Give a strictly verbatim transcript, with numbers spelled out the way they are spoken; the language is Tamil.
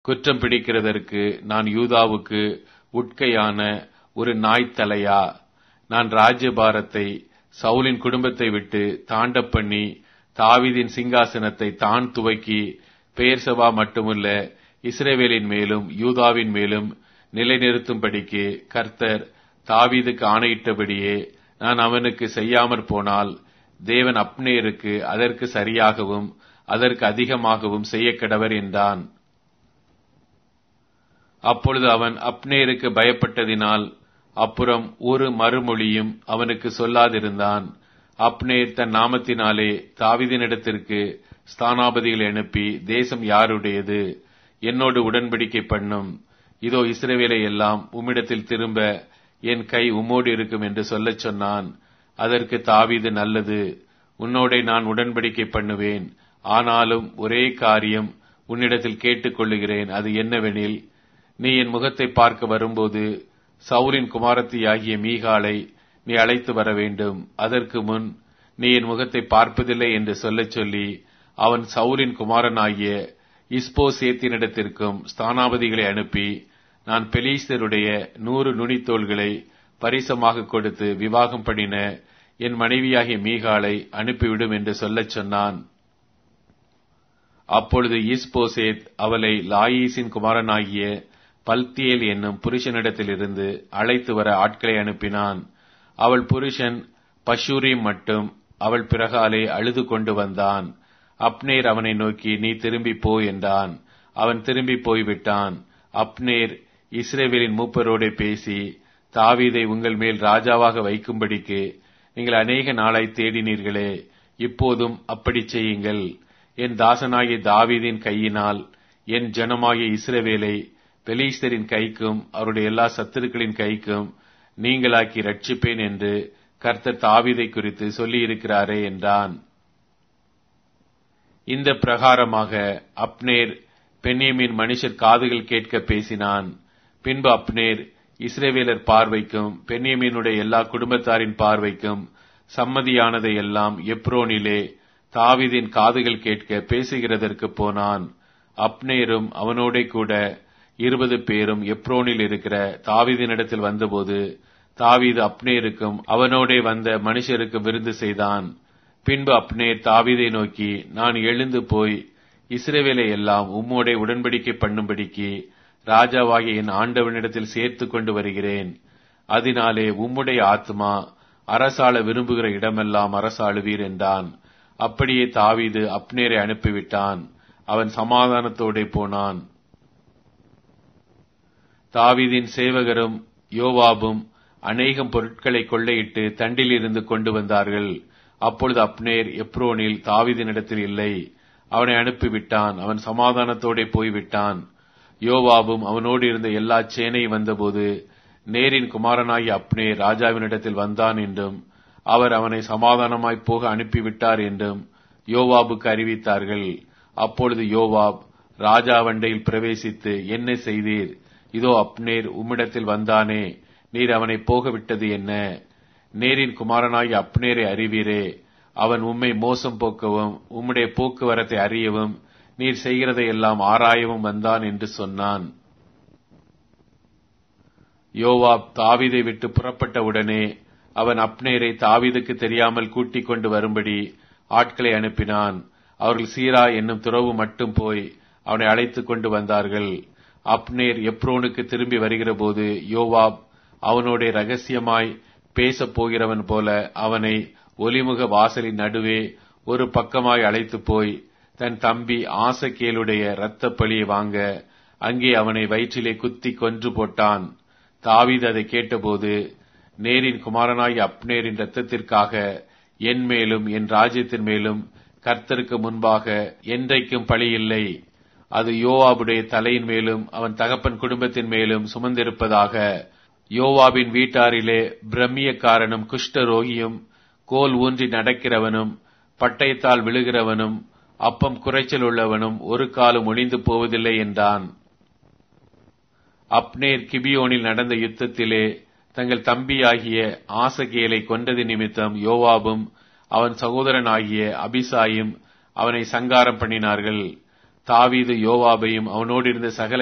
குற்றம் பிடிக்கிறதற்கு நான் யூதாவுக்கு உட்கையான ஒரு நாய்த்தலையா? நான் ராஜ்யபாரத்தை சவுலின் குடும்பத்தை விட்டு தாண்ட பண்ணி தாவீதின் சிங்காசனத்தை தான் துவக்கி பெயர்சபா மட்டுமல்ல இஸ்ரவேலின் மேலும் யூதாவின் மேலும் நிலைநிறுத்தும்படிக்கு கர்த்தர் தாவீதுக்கு ஆணையிட்டபடியே நான் அவனுக்கு செய்யாமற் போனால் தேவன் அப்னேருக்கு அதற்கு சரியாகவும் அதற்கு அதிகமாகவும் செய்யக்கடவர் என்றான். அப்பொழுது அவன் அப்னேருக்கு பயப்பட்டதினால் அப்புறம் ஒரு மறுமொழியும் அவனுக்கு சொல்லாதிருந்தான். அப்னேர் தன் நாமத்தினாலே தாவீதினிடத்திற்கு ஸ்தானாபதிகளை அனுப்பி, தேசம் யாருடையது? என்னோடு உடன்படிக்கை பண்ணும். இதோ இஸ்ரவேலை எல்லாம் உம்மிடத்தில் திரும்ப என் கை உம்மோடு இருக்கும் என்று சொல்லச் சொன்னான். அதற்கு தாவீது, நல்லது, உன்னோடே நான் உடன்படிக்கை பண்ணுவேன். ஆனாலும் ஒரே காரியம் உன்னிடத்தில் கேட்டுக்கொள்ளுகிறேன். அது என்னவெனில், நீ என் முகத்தை பார்க்க வரும்போது சவுலின் குமாரத்தியாகிய மீகாளை நீ அழைத்து வர வேண்டும். அதற்கு முன் நீ என் முகத்தை பார்ப்பதில்லை என்று சொல்லச் சொல்லி அவன் சவுலின் குமாரனாகிய இஸ்போசேத்தினிடத்திற்கும் ஸ்தானாபதிகளை அனுப்பி, நான் பெலிஸ்தருடைய நூறு நுனித்தோள்களை பரிசமாக கொடுத்து விவாகம் பண்ணின என் மனைவியாகிய மீகாளை அனுப்பிவிடும் என்று சொல்லச் சொன்னான். அப்பொழுது இஸ்போசேத் அவளை லாயீசின் குமாரனாகிய பல்தியேல் என்னும் புருஷனிடத்திலிருந்து அழைத்து வர ஆட்களை அனுப்பினான். அவள் புருஷன் பஷூரிம் மட்டும் அவள் பிறகாலே அழுது கொண்டு வந்தான். அப்னேர் அவனை நோக்கி, நீ திரும்பி போ என்றான். அவன் திரும்பி போய்விட்டான். அப்னேர் இஸ்ரவேலின் மூப்பரோடே பேசி, தாவீதை உங்கள் மேல் ராஜாவாக வைக்கும்படிக்கு நீங்கள் அநேக நாளாய் தேடினீர்களே, இப்போதும் அப்படி செய்யுங்கள். என் தாசனாகிய தாவீதின் கையினால் என் ஜனமாகிய இஸ்ரவேலை பெலிஸ்தரின் கைக்கும் அவருடைய எல்லா சத்துருக்களின் கைக்கும் நீங்களாக்கி ரட்சிப்பேன் என்று கர்த்தர் தாவீதை குறித்து சொல்லியிருக்கிறாரே என்றான். இந்த பிரகாரமாக அப்னேர் பென்யமீன் மனுஷர் காதுகள் கேட்க பேசினான். பின்பு அப்னேர் இஸ்ரவேலர் பார்வைக்கும் பென்யமீனுடைய எல்லா குடும்பத்தாரின் பார்வைக்கும் சம்மதியானதை எல்லாம் எப்ரோனிலே தாவீதின் காதுகள் கேட்க பேசுகிறதற்கு போனான். அப்னேரும் அவனோடே கூட இருபது பேரும் எப்ரோனில் இருக்கிற தாவீதினிடத்தில் வந்தபோது தாவீது அப்னேருக்கும் அவனோடே வந்த மனுஷருக்கு விருந்து செய்தான். பின்பு அப்னேர் தாவீதை நோக்கி, நான் எழுந்து போய் இஸ்ரவேலை எல்லாம் உம்மோடே உடன்படிக்கை பண்ணும்படிக்கு ராஜாவாகிய என் ஆண்டவனிடத்தில் சேர்த்து கொண்டு வருகிறேன். அதனாலே உம்முடைய ஆத்மா அரசாள விரும்புகிற இடமெல்லாம் அரசாளுவீர் என்றான். அப்படியே தாவீது அப்னேரை அனுப்பிவிட்டான். அவன் சமாதானத்தோடே போனான். தாவீதின் சேவகரும் யோவாபும் அநேகம் பொருட்களை கொள்ளையிட்டு தண்டில் இருந்து கொண்டு வந்தார்கள். அப்பொழுது அப்னேர் எப்ரோனில் தாவீதினிடத்தில் இல்லை. அவனை அனுப்பிவிட்டான். அவன் சமாதானத்தோடே போய்விட்டான். யோவாபும் அவனோடு இருந்த எல்லா சேனை வந்தபோது நேரின் குமாரனாகிய அப்னேர் ராஜாவினிடத்தில் வந்தான் என்றும் அவர் அவனை சமாதானமாய் போக அனுப்பிவிட்டார் என்றும் யோவாபுக்கு அறிவித்தார்கள். அப்பொழுது யோவாப் ராஜாவண்டையில் பிரவேசித்து, என்ன செய்தீர்? இதோ அப்னேர் உம்மிடத்தில் வந்தானே, நீர் அவனை போக விட்டது என்ன? நேரின் குமாரனாகிய அப்னேரை அறிவீரே. அவன் உம்மை மோசம் போக்கவும் உம்முடைய போக்குவரத்தை அறியவும் நீர் செய்கிறதை எல்லாம் ஆராயவும் வந்தான் என்று சொன்னான். யோவாப் தாவீதை விட்டு புறப்பட்ட உடனே அவன் அப்னேரை தாவீதுக்கு தெரியாமல் கூட்டிக் கொண்டு வரும்படி ஆட்களை அனுப்பினான். அவர்கள் சீரா என்னும் துறவு மட்டும் போய் அவனை அழைத்துக் கொண்டு வந்தார்கள். அப்னேர் எப்ரோனுக்கு திரும்பி வருகிற போது யோவாப் அவனோட ரகசியமாய் பேசப் போகிறவன் போல அவனை ஒலிமுக வாசலின் நடுவே ஒரு பக்கமாய் அழைத்து போய் தன் தம்பி ஆசகேலுடைய இரத்த பழியை வாங்க அங்கே அவனை வயிற்றிலே குத்தி கொன்று போட்டான். தாவீது அதை கேட்டபோது, நேரின் குமாரனாகிய அப்னேரின் இரத்தத்திற்காக என் மேலும் என் ராஜ்யத்தின் மேலும் கர்த்தருக்கு முன்பாக என்றைக்கும் பழி இல்லை. அது யோவாபுடைய தலையின் மேலும் அவன் தகப்பன் குடும்பத்தின் மேலும் சுமந்திருப்பதாக. யோவாபின் வீட்டாரிலே பிரம்மியக்காரனும் குஷ்டரோகியும் கோல் ஊன்றி நடக்கிறவனும் பட்டயத்தால் விழுகிறவனும் அப்பம் குறைச்சல் உள்ளவனும் ஒரு காலம் ஒளிந்து போவதில்லை என்றான். அப்னேர் கிபியோனில் நடந்த யுத்தத்திலே தங்கள் தம்பியாகிய ஆசகேலை கொண்டது நிமித்தம் யோவாபும் அவன் சகோதரனாகிய அபிசாயும் அவனை சங்காரம் பண்ணினார்கள். தாவீது யோவாபையும் அவனோடு இருந்த சகல